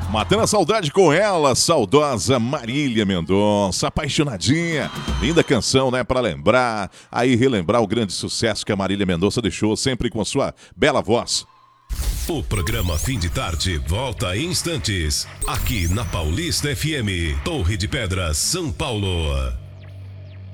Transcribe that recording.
Matando a saudade com ela, saudosa Marília Mendonça, apaixonadinha. Linda canção, né? Para lembrar, aí relembrar o grande sucesso que a Marília Mendonça deixou, sempre com a sua bela voz. O programa Fim de Tarde volta em instantes, aqui na Paulista FM, Torre de Pedras, São Paulo.